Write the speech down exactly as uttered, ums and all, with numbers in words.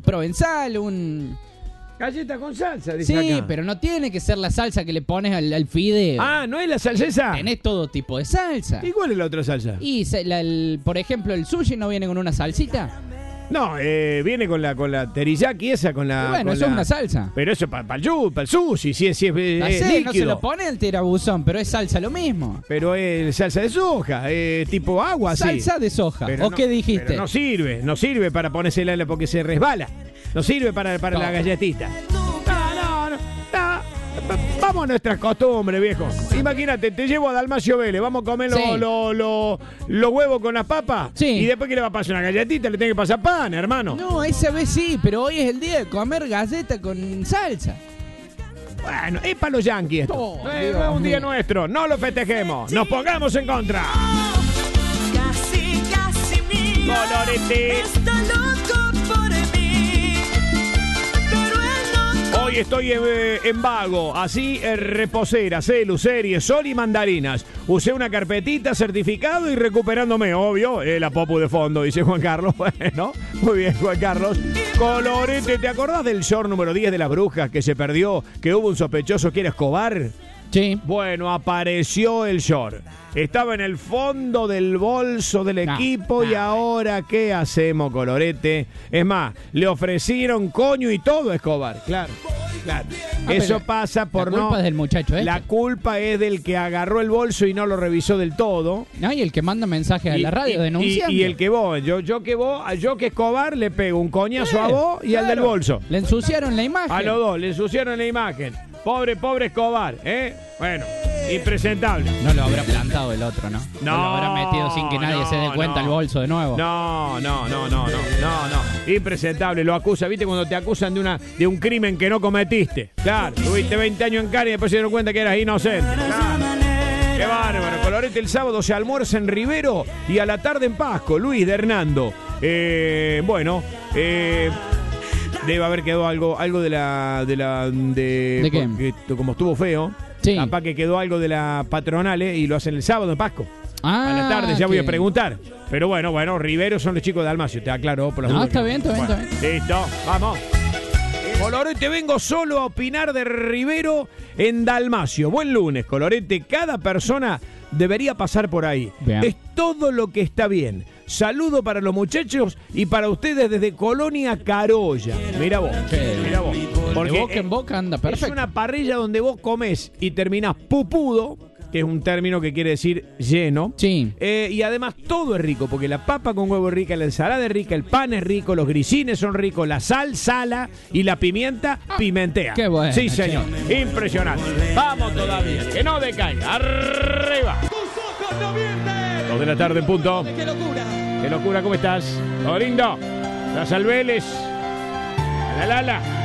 provenzal, un... Galleta con salsa, dice Sí, acá. pero no tiene que ser la salsa que le pones al, al fideo. Ah, ¿no es la salsa esa? Tenés todo tipo de salsa. ¿Y cuál es la otra salsa? Y, se- la- el- por ejemplo, el sushi no viene con una salsita. No, eh, viene con la con la teriyaki esa, con la... Bueno, con eso es la- una salsa. Pero eso para pa el, yu- pa el sushi, si es, si es, No es sé, líquido. no se lo pone el tirabuzón, pero es salsa lo mismo. Pero es salsa de soja, eh, tipo agua, así. Salsa de soja. Pero ¿O no- qué dijiste? pero no sirve, no sirve para ponérsela porque se resbala. No sirve para, para la No. galletita. No, no, no, no. Vamos a nuestras costumbres, viejo. Imagínate, te llevo a Dalmacio Vélez, vamos a comer los Sí. lo, lo- los huevos con las papas. Sí. Y después que le va a pasar una galletita, le tiene que pasar pan, hermano. No, esa vez sí, pero hoy es el día de comer galleta con salsa. Bueno, es para los yanquis esto. Oh, Eh, Dios no es un día mío. nuestro, no lo festejemos. Nos pongamos en contra. Casi, casi mía. Colorete. Está loco por mí. Pero él no. Hoy estoy eh, en vago, así eh, reposera, celu, series, sol y mandarinas. Usé una carpetita, certificado y recuperándome, obvio, eh, la popu de fondo, dice Juan Carlos. Bueno, muy bien, Juan Carlos. Colorete, ¿te acordás del short número diez de las brujas que se perdió, que hubo un sospechoso que era Escobar? Sí. Bueno, apareció el short. Estaba en el fondo del bolso del No, equipo y no. ahora, ¿qué hacemos, Colorete? Es más, le ofrecieron coño y todo a Escobar. Claro, claro. Ah, Eso pero pasa por la culpa no... es del muchacho este. La culpa es del que agarró el bolso y no lo revisó del todo. No, y el que manda mensajes a Y- la radio y- denunciando. Y, y el que vos, yo, yo que vos, a yo que Escobar le pego un coñazo Eh, a vos y al del claro. bolso. Le ensuciaron la imagen. A los dos, le ensuciaron la imagen. Pobre, pobre Escobar, ¿eh? Bueno, impresentable. No lo habrá plantado el otro, ¿no? No, O lo habrá metido sin que nadie no, se dé cuenta no. el bolso de nuevo. No, no, no, no, no, no, no. Impresentable, lo acusa, ¿viste? Cuando te acusan de una de un crimen que no cometiste. Claro, tuviste veinte años en cana y después se dieron cuenta que eras inocente. Claro. Qué bárbaro. Colorete, el sábado se almuerza en Rivero y a la tarde en Pasco. Luis de Hernando. Eh, bueno, eh, debe haber quedado algo, algo de la, de la, de, ¿De qué? porque como estuvo feo. Sí. Capaz que quedó algo de la patronales y lo hacen el sábado en Pasco. Ah, A la tarde ya voy a que- preguntar. Pero bueno, bueno, Rivero son los chicos de Dalmacio, te aclaro por las No, dudas está que- bien, está bien, Bueno, está Listo, vamos. Colorete, vengo solo a opinar de Rivero en Dalmacio. Buen lunes, Colorete. Cada persona debería pasar por ahí. Bien. Es todo lo que está bien. Saludo para los muchachos y para ustedes desde Colonia Carolla. Mira vos, Sí. mira vos. De boca en boca anda perfecto. Es una parrilla donde vos comés y terminás pupudo, que es un término que quiere decir lleno. Sí. Eh, y además todo es rico, porque la papa con huevo es rica, la ensalada es rica, el pan es rico, los grisines son ricos, la sal sala y la pimienta pimentea. qué bueno, Sí, che. señor. Impresionante. Vamos todavía, que no decaiga. Arriba. Dos de la tarde en punto. ¡Qué locura! Qué locura, ¿cómo estás? ¿Todo lindo? ¿Estás al Vélez? ¿A la Lala?